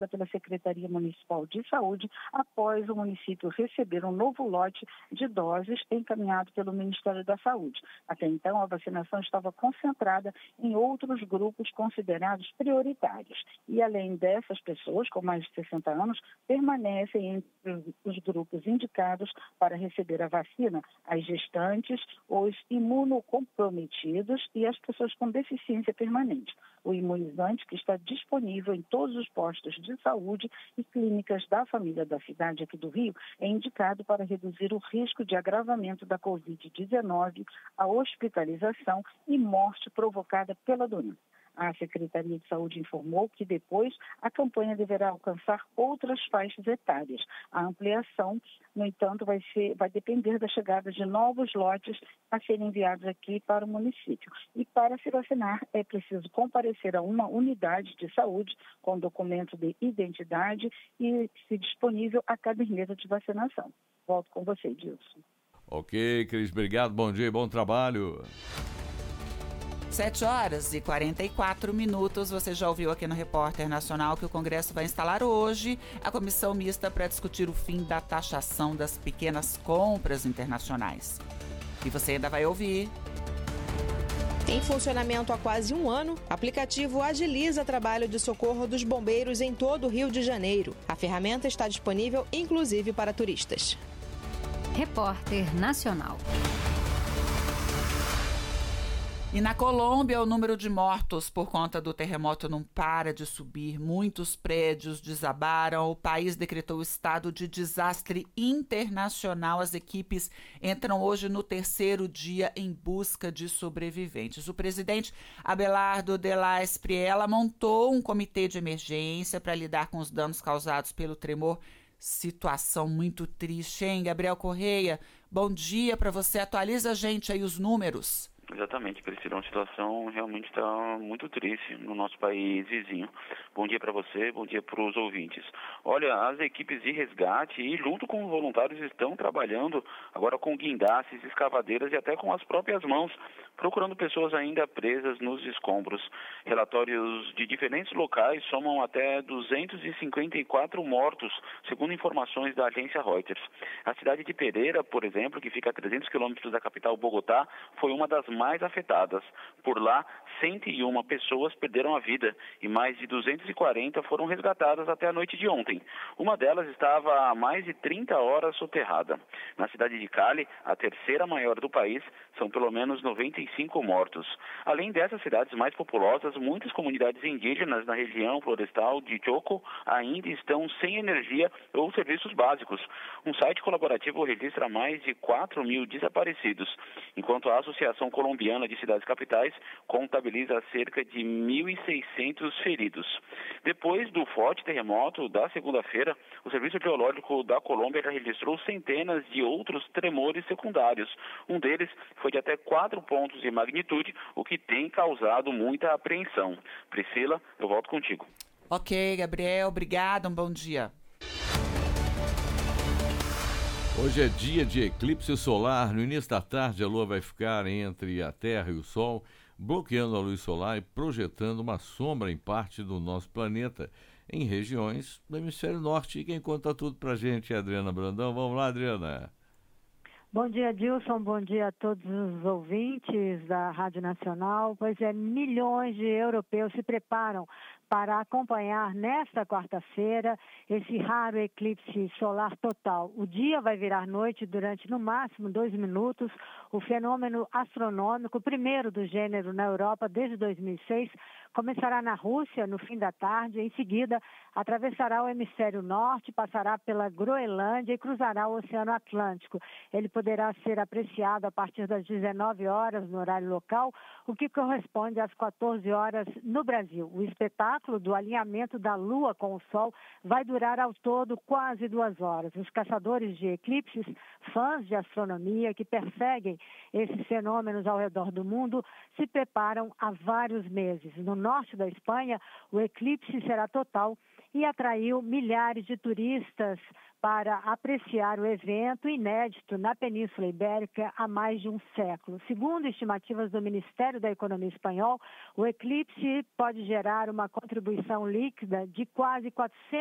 pela Secretaria Municipal de Saúde, após o município receber um novo lote de doses encaminhado pelo Ministério da Saúde. Até então, a vacinação estava concentrada em outros grupos considerados prioritários. E além dessas pessoas com mais de 60 anos, permanecem entre os grupos indicados para receber a vacina as gestantes, os imunocomprometidos e as pessoas com deficiência permanente. O imunizante, que está disponível em todos os postos de saúde e clínicas da família da cidade aqui do Rio, é indicado para reduzir o risco de agravamento da Covid-19, a hospitalização e morte provocada pela doença. A Secretaria de Saúde informou que depois a campanha deverá alcançar outras faixas etárias. A ampliação, no entanto, vai depender da chegada de novos lotes a serem enviados aqui para o município. E para se vacinar é preciso comparecer a uma unidade de saúde com documento de identidade e, se disponível, a caderneta de vacinação. Volto com você, Dilson. Ok, Cris, obrigado, bom dia e bom trabalho. 7h44. Você já ouviu aqui no Repórter Nacional que o Congresso vai instalar hoje a comissão mista para discutir o fim da taxação das pequenas compras internacionais. E você ainda vai ouvir. Em funcionamento há quase um ano, o aplicativo agiliza o trabalho de socorro dos bombeiros em todo o Rio de Janeiro. A ferramenta está disponível, inclusive, para turistas. Repórter Nacional. E na Colômbia, o número de mortos por conta do terremoto não para de subir. Muitos prédios desabaram. O país decretou estado de desastre internacional. As equipes entram hoje no terceiro dia em busca de sobreviventes. O presidente Abelardo de la Espriella montou um comitê de emergência para lidar com os danos causados pelo tremor. Situação muito triste, hein, Gabriel Correia? Bom dia para você. Atualiza a gente aí os números. Exatamente, Priscila, a situação realmente está muito triste no nosso país vizinho. Bom dia para você, bom dia para os ouvintes. Olha, as equipes de resgate e junto com os voluntários estão trabalhando agora com guindastes, escavadeiras e até com as próprias mãos, procurando pessoas ainda presas nos escombros. Relatórios de diferentes locais somam até 254 mortos, segundo informações da agência Reuters. A cidade de Pereira, por exemplo, que fica a 300 quilômetros da capital Bogotá, foi uma das mais afetadas. Por lá, 101 pessoas perderam a vida e mais de 240 foram resgatadas até a noite de ontem. Uma delas estava há mais de 30 horas soterrada. Na cidade de Cali, a terceira maior do país, são pelo menos 95 mortos. Além dessas cidades mais populosas, muitas comunidades indígenas na região florestal de Choco ainda estão sem energia ou serviços básicos. Um site colaborativo registra mais de 4 mil desaparecidos, enquanto a Associação Colombiana de Cidades Capitais contabiliza cerca de 1.600 feridos. Depois do forte terremoto da segunda-feira, o Serviço Geológico da Colômbia já registrou centenas de outros tremores secundários. Um deles foi de até 4 pontos de magnitude, o que tem causado muita apreensão. Priscila, eu volto contigo. Ok, Gabriel, obrigado, um bom dia. Hoje é dia de eclipse solar. No início da tarde, a Lua vai ficar entre a Terra e o Sol, bloqueando a luz solar e projetando uma sombra em parte do nosso planeta, em regiões do hemisfério norte. E quem conta tudo pra gente é a Adriana Brandão. Vamos lá, Adriana. Bom dia, Dilson. Bom dia a todos os ouvintes da Rádio Nacional. Pois é, milhões de europeus se preparam para acompanhar nesta quarta-feira esse raro eclipse solar total. O dia vai virar noite durante no máximo 2 minutos. O fenômeno astronômico, primeiro do gênero na Europa desde 2006, começará na Rússia no fim da tarde. Em seguida, atravessará o hemisfério norte, passará pela Groenlândia e cruzará o Oceano Atlântico. Ele poderá ser apreciado a partir das 19 horas no horário local, o que corresponde às 14 horas no Brasil. O espetáculo do alinhamento da Lua com o Sol vai durar ao todo quase 2 horas. Os caçadores de eclipses, fãs de astronomia que perseguem esses fenômenos ao redor do mundo, se preparam há vários meses. No norte da Espanha, o eclipse será total e atraiu milhares de turistas para apreciar o evento inédito na Península Ibérica há mais de um século. Segundo estimativas do Ministério da Economia espanhol, o eclipse pode gerar uma contribuição líquida de quase 400